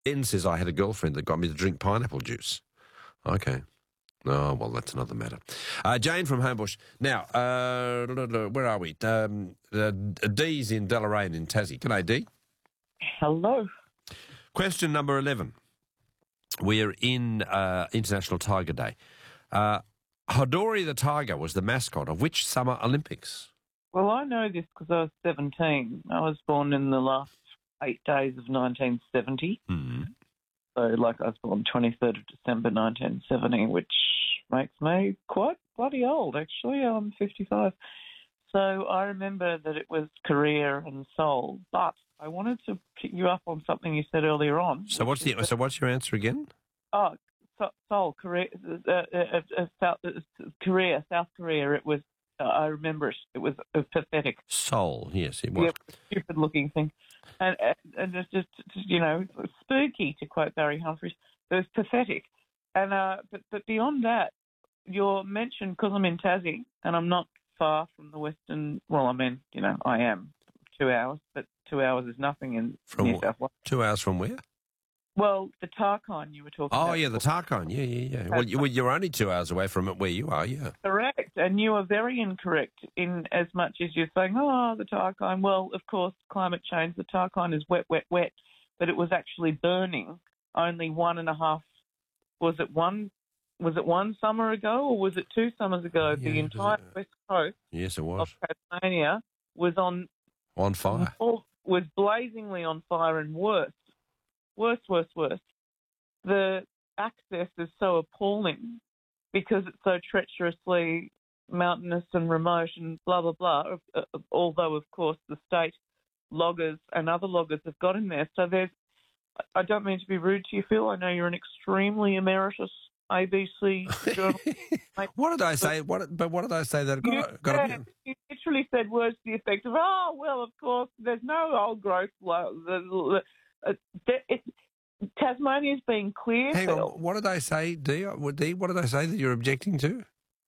Ben says, I had a girlfriend that got me to drink pineapple juice. Okay. Oh, well, that's another matter. Jane from Homebush. Now, where are we? Dee's in Deloraine in Tassie. G'day, Dee. Hello. Question number 11. We're in International Tiger Day. Hodori the tiger was the mascot of which Summer Olympics? Well, I know this because I was 17. I was born in the last 8 days of 1970. Mm-hmm. So, I was born 23rd of December 1970, which makes me quite bloody old, actually. I'm 55. So I remember that it was Korea and Seoul, but I wanted to pick you up on something you said earlier on. So what's your answer again? Oh, Seoul, Korea, South Korea. It was. I remember it. It was pathetic. Seoul, yes, it was. Yeah, stupid-looking thing, and it's just spooky, to quote Barry Humphries. It was pathetic, and but beyond that, your mention, because I'm in Tassie and I'm not far from the western. Well, I mean, I am 2 hours, but 2 hours is nothing in New South Wales. 2 hours from where? Well, the Tarkine you were talking about. Oh, yeah, the Tarkine. Yeah. Well, you're only 2 hours away from it where you are, yeah. Correct, and you are very incorrect in as much as you're saying, the Tarkine. Well, of course, climate change, the Tarkine is wet, but it was actually burning only 1.5. Was it one summer ago or was it 2 summers ago? Yeah, the entire west coast yes, it was. of Tasmania was on fire. Was blazingly on fire, and worse. The access is so appalling because it's so treacherously mountainous and remote and blah, blah, blah, although, of course, the state loggers and other loggers have got in there. So I don't mean to be rude to you, Phil. I know you're an extremely emeritus ABC journalist. What did I say? What did I say that got to be? You literally said words to the effect of, well, of course, there's no old growth. Tasmania's being clear. Hang on, what did I say, Dee? What did I say that you're objecting to?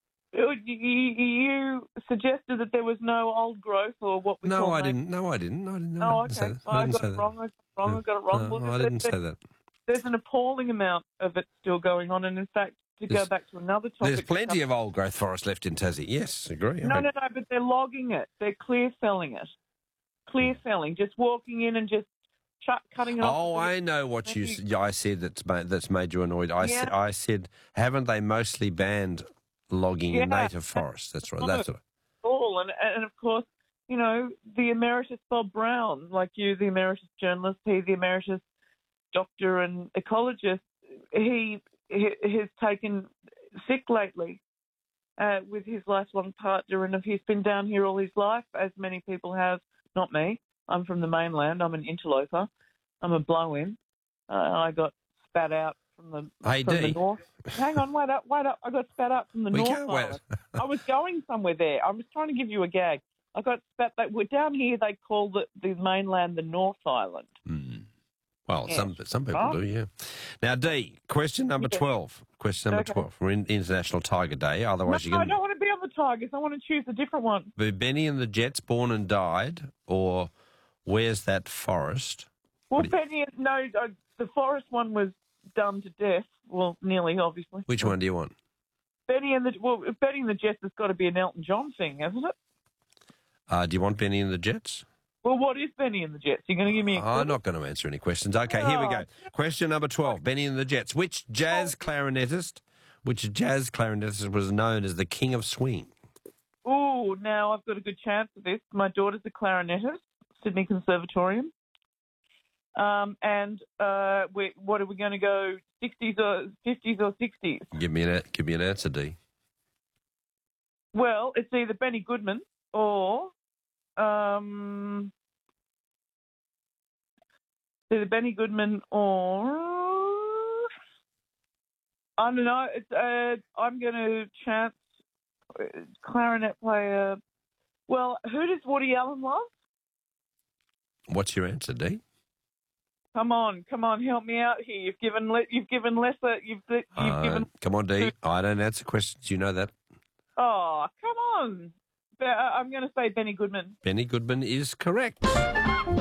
You suggested that there was no old growth or what we call... I didn't. No, I didn't. Oh, okay. I got it wrong. I got it wrong. No, I didn't say that. There's an appalling amount of it still going on, and in fact, go back to another topic... There's plenty of old growth forest left in Tassie. Yes, agree. No, but they're logging it. They're clear-felling it. Clear-felling, just walking in and just cutting it off. Oh, I know what I said that's made you annoyed. I said, haven't they mostly banned logging in native forests? That's right. That's right. All and of course, the emeritus Bob Brown, like you, the emeritus journalist, he, the emeritus doctor and ecologist, he has taken sick lately with his lifelong partner, and he's been down here all his life, as many people have. Not me. I'm from the mainland. I'm an interloper. I'm a blow-in. I got spat out from the north. Hang on, wait up. I got spat out from the North Island. I was going somewhere there. I was trying to give you a gag. I got spat. Down here, they call the mainland the North Island. Mm. Well, yes. Some people do, yeah. Now, Dee, question number 12. Question number 12. We're in International Tiger Day. Otherwise, I don't want to be on the Tigers. I want to choose a different one. Benny and the Jets, Born and Died, or Where's That Forest? Well, the forest one was done to death. Well, nearly, obviously. Which one do you want? Benny and the Jets has got to be an Elton John thing, hasn't it? Do you want Benny and the Jets? Well, what is Benny and the Jets? You're going to give me a I'm not going to answer any questions. Okay, here we go. Question number 12, Benny and the Jets. Which jazz clarinetist was known as the King of Swing? Oh, now I've got a good chance of this. My daughter's a clarinetist, Sydney Conservatorium. And what are we going to go, 60s or 50s or 60s? Give me an answer, Dee. Well, it's either Benny Goodman or either Benny Goodman or I don't know. I'm going to chance clarinet player. Well, who does Woody Allen love? What's your answer, Dee? Come on, help me out here. You've given lesser. You've given. Come on, Dee. I don't answer questions. You know that. Oh, come on. I'm going to say Benny Goodman. Benny Goodman is correct.